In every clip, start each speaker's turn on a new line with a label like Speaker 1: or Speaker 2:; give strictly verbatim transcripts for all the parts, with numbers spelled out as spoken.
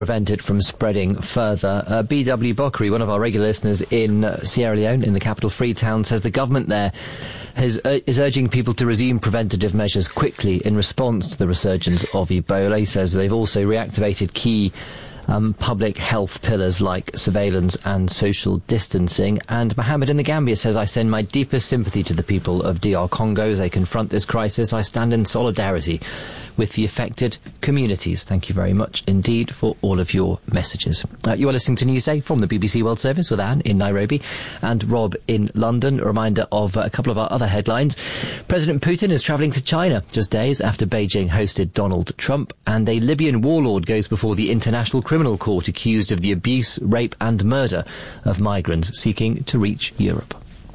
Speaker 1: prevent it from spreading further. Uh, B W Bokri, one of our regular listeners in uh, Sierra Leone, in the capital Freetown, says the government there has, uh, is urging people to resume preventative measures quickly in response to the resurgence of Ebola. He says they've also reactivated key Um, public health pillars like surveillance and social distancing. And Mohammed in the Gambia says, I send my deepest sympathy to the people of D R Congo as they confront this crisis. I stand in solidarity with the affected communities. Thank you very much indeed for all of your messages. Uh, you are listening to Newsday from the B B C World Service with Anne in Nairobi and Rob in London. A reminder of uh, a couple of our other headlines. President Putin is travelling to China just days after Beijing hosted Donald Trump, and a Libyan warlord goes before the International Criminal Court accused of the abuse, rape and murder of migrants seeking to reach Europe.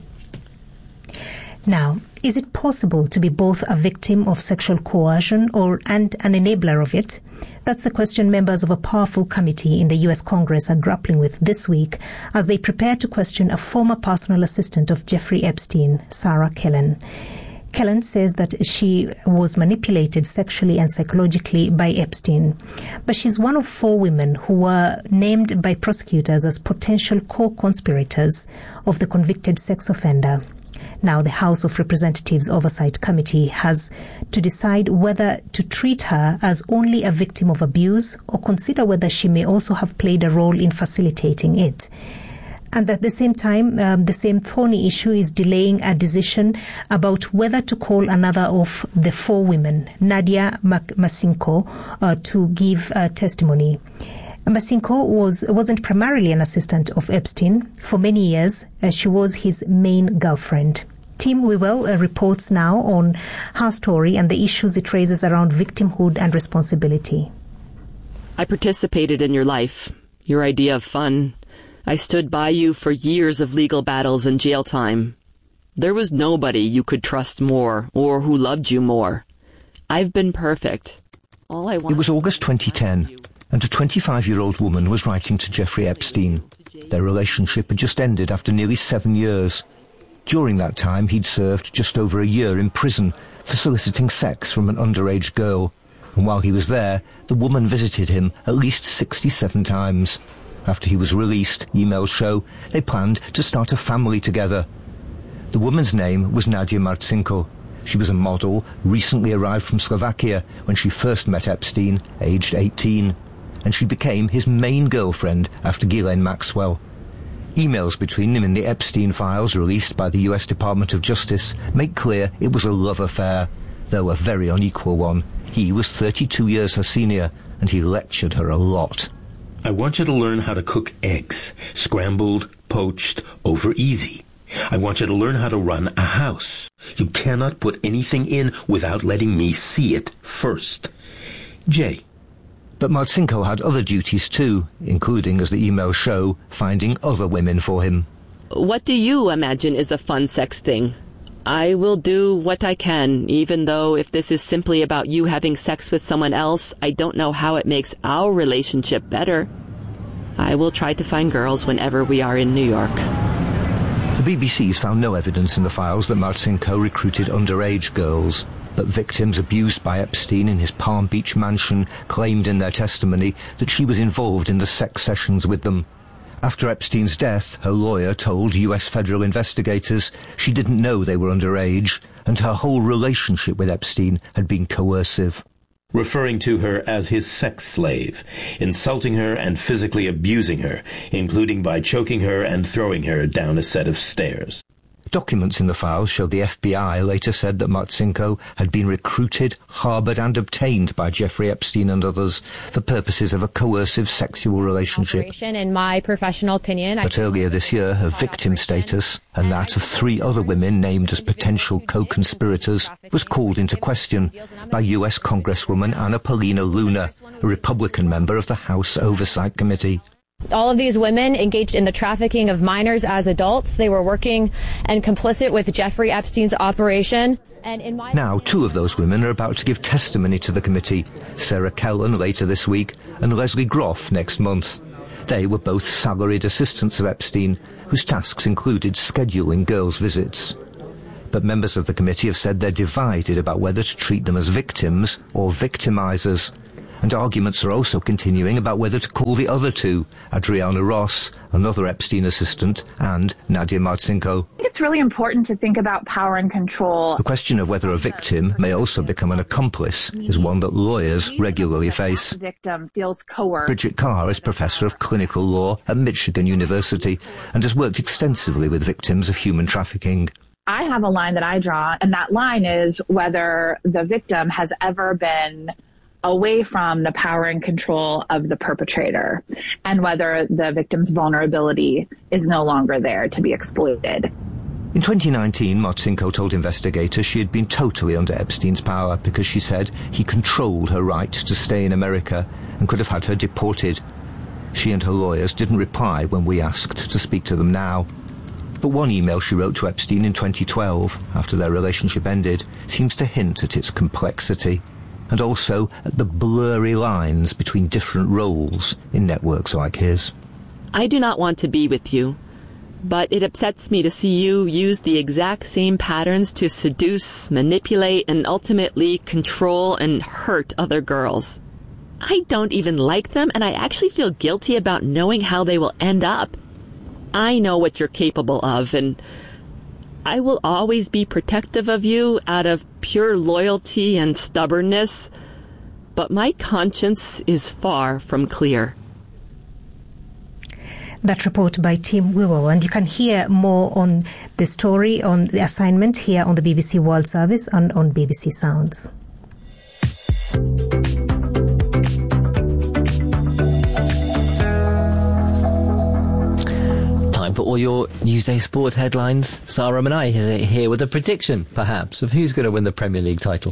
Speaker 2: Now, is it possible to be both a victim of sexual coercion or and an enabler of it? That's the question members of a powerful committee in the U S Congress are grappling with this week as they prepare to question a former personal assistant of Jeffrey Epstein, Sarah Kellen. Kellen says that she was manipulated sexually and psychologically by Epstein. But she's one of four women who were named by prosecutors as potential co-conspirators of the convicted sex offender. Now, the House of Representatives Oversight Committee has to decide whether to treat her as only a victim of abuse or consider whether she may also have played a role in facilitating it. And at the same time, um, the same thorny issue is delaying a decision about whether to call another of the four women, Nadia Masinko, uh, to give uh, testimony. Masinko was, wasn't primarily an assistant of Epstein. For many years, uh, she was his main girlfriend. Tim Wewell uh, reports now on her story and the issues it raises around victimhood and responsibility.
Speaker 3: I participated in your life, your idea of fun. I stood by you for years of legal battles and jail time. There was nobody you could trust more or who loved you more. I've been perfect. All I want.
Speaker 4: It was August twenty ten, and a twenty-five-year-old woman was writing to Jeffrey Epstein. Their relationship had just ended after nearly seven years. During that time, he'd served just over a year in prison for soliciting sex from an underage girl. And while he was there, the woman visited him at least sixty-seven times. After he was released, emails show they planned to start a family together. The woman's name was Nadia Marcinko. She was a model, recently arrived from Slovakia when she first met Epstein, aged eighteen, and she became his main girlfriend after Ghislaine Maxwell. Emails between them in the Epstein files released by the U S Department of Justice make clear it was a love affair, though a very unequal one. He was thirty-two years her senior, and he lectured her a lot.
Speaker 5: I want you to learn how to cook eggs, scrambled, poached, over easy. I want you to learn how to run a house. You cannot put anything in without letting me see it first. Jay.
Speaker 4: But Marcinko had other duties too, including, as the emails show, finding other women for him.
Speaker 3: What do you imagine is a fun sex thing? I will do what I can, even though if this is simply about you having sex with someone else, I don't know how it makes our relationship better. I will try to find girls whenever we are in New York.
Speaker 4: The B B C's found no evidence in the files that Marcinko recruited underage girls, but victims abused by Epstein in his Palm Beach mansion claimed in their testimony that she was involved in the sex sessions with them. After Epstein's death, her lawyer told U S federal investigators she didn't know they were underage, and her whole relationship with Epstein had been coercive.
Speaker 5: Referring to her as his sex slave, insulting her and physically abusing her, including by choking her and throwing her down a set of stairs.
Speaker 4: Documents in the files show the F B I later said that Marcinko had been recruited, harboured and obtained by Jeffrey Epstein and others for purposes of a coercive sexual relationship.
Speaker 6: In my professional opinion,
Speaker 4: but earlier this year, her victim status and that of three other women named as potential co-conspirators was called into question by U S Congresswoman Anna Paulina Luna, a Republican member of the House Oversight Committee.
Speaker 6: All of these women engaged in the trafficking of minors as adults. They were working and complicit with Jeffrey Epstein's operation. And in my
Speaker 4: now, two of those women are about to give testimony to the committee, Sarah Kellen later this week and Leslie Groff next month. They were both salaried assistants of Epstein, whose tasks included scheduling girls' visits. But members of the committee have said they're divided about whether to treat them as victims or victimizers. And arguments are also continuing about whether to call the other two, Adriana Ross, another Epstein assistant, and Nadia Marcinko.
Speaker 7: I think it's really important to think about power and control.
Speaker 4: The question of whether a victim may also become an accomplice is one that lawyers regularly face.
Speaker 7: The victim feels coerced.
Speaker 4: Bridget Carr is Professor of Clinical Law at Michigan University and has worked extensively with victims of human trafficking.
Speaker 7: I have a line that I draw, and that line is whether the victim has ever been away from the power and control of the perpetrator, and whether the victim's vulnerability is no longer there to be exploited.
Speaker 4: In twenty nineteen, Marcinko told investigators she had been totally under Epstein's power because she said he controlled her right to stay in America and could have had her deported. She and her lawyers didn't reply when we asked to speak to them now. But one email she wrote to Epstein in twenty twelve, after their relationship ended, seems to hint at its complexity, and also at the blurry lines between different roles in networks like his.
Speaker 3: I do not want to be with you, but it upsets me to see you use the exact same patterns to seduce, manipulate, and ultimately control and hurt other girls. I don't even like them, and I actually feel guilty about knowing how they will end up. I know what you're capable of, and I will always be protective of you out of pure loyalty and stubbornness, but my conscience is far from clear.
Speaker 2: That report by Tim Wewell, and you can hear more on the story, on the assignment here on the B B C World Service and on B B C Sounds.
Speaker 1: For all your Newsday sport headlines, Sarah Manai is here with a prediction, perhaps, of who's going to win the Premier League title.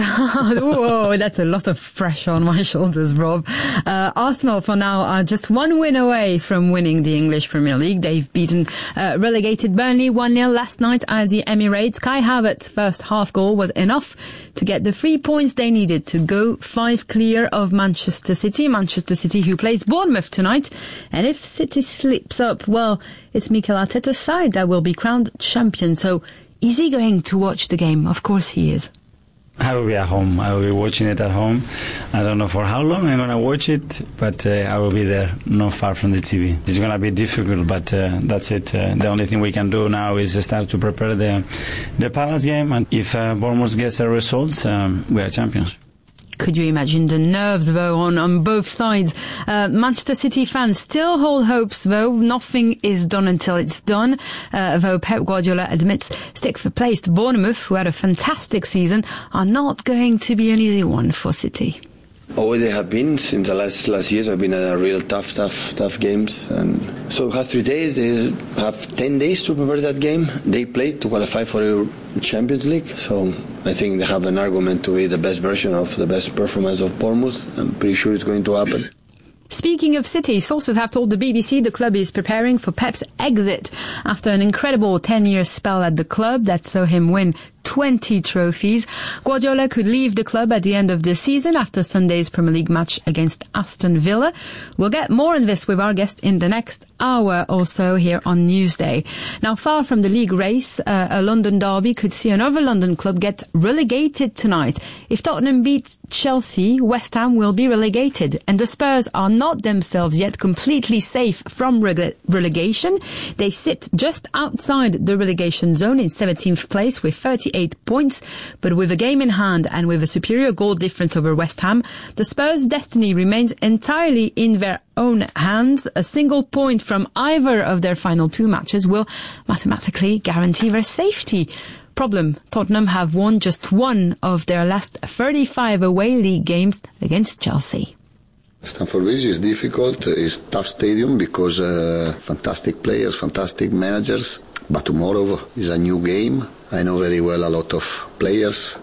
Speaker 8: Whoa, that's a lot of pressure on my shoulders, Rob. Uh, Arsenal, for now, are just one win away from winning the English Premier League. They've beaten uh, relegated Burnley one nil last night at the Emirates. Kai Havertz's first half goal was enough to get the three points they needed to go five clear of Manchester City. Manchester City, who plays Bournemouth tonight. And if City slips up, well, it's Mikel Arteta's side that will be crowned champion. So is he going to watch the game? Of course he is.
Speaker 9: I will be at home. I will be watching it at home. I don't know for how long I'm going to watch it, but uh, I will be there, not far from the T V. It's going to be difficult, but uh, that's it. Uh, the only thing we can do now is start to prepare the the Palace game, and if uh, Bournemouth gets a result, um, we are champions.
Speaker 8: Could you imagine the nerves, though, on, on both sides? Uh, Manchester City fans still hold hopes, though. Nothing is done until it's done. Uh, though Pep Guardiola admits sixth-placed Bournemouth, who had a fantastic season, are not going to be an easy one for City.
Speaker 10: Oh, they have been since the last last years. Have been a real tough, tough, tough games, and so we have three days. They have ten days to prepare that game. They played to qualify for the Champions League, so I think they have an argument to be the best version of the best performance of Bournemouth. I'm pretty sure it's going to happen.
Speaker 8: Speaking of City, sources have told the B B C the club is preparing for Pep's exit after an incredible ten-year spell at the club that saw him win twenty trophies. Guardiola could leave the club at the end of the season after Sunday's Premier League match against Aston Villa. We'll get more on this with our guest in the next hour or so here on Newsday. Now, far from the league race, uh, a London derby could see another London club get relegated tonight. If Tottenham beat Chelsea, West Ham will be relegated, and the Spurs are not themselves yet completely safe from rele- relegation. They sit just outside the relegation zone in seventeenth place with thirty-eight points, but with a game in hand and with a superior goal difference over West Ham, the Spurs' destiny remains entirely in their own hands. A single point from either of their final two matches will mathematically guarantee their safety. Problem, Tottenham have won just one of their last thirty-five away league games against Chelsea.
Speaker 10: Stamford Bridge is difficult. It's a tough stadium because uh, fantastic players, fantastic managers. But tomorrow is a new game. I know very well a lot of players,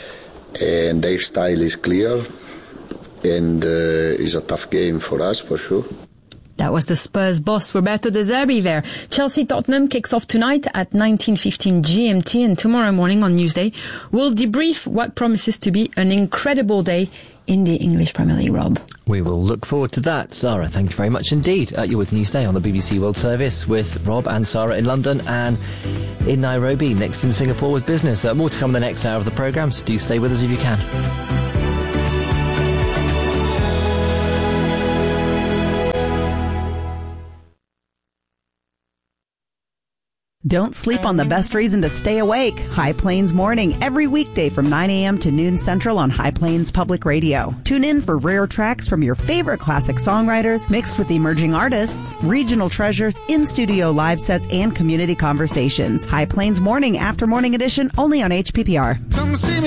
Speaker 10: and their style is clear, and uh, it's a tough game for us, for sure.
Speaker 8: That was the Spurs boss, Roberto De Zerbi there. Chelsea-Tottenham kicks off tonight at nineteen fifteen G M T, and tomorrow morning on Newsday, we'll debrief what promises to be an incredible day in the English Premier League, Rob.
Speaker 1: We will look forward to that. Sarah, thank you very much indeed. Uh, you're with Newsday on the B B C World Service with Rob and Sarah in London and in Nairobi, next in Singapore with business. Uh, more to come in the next hour of the programme, so do stay with us if you can.
Speaker 11: Don't sleep on the best reason to stay awake. High Plains Morning, every weekday from nine a.m. to noon Central on High Plains Public Radio. Tune in for rare tracks from your favorite classic songwriters, mixed with emerging artists, regional treasures, in-studio live sets, and community conversations. High Plains Morning, after morning edition, only on H P P R.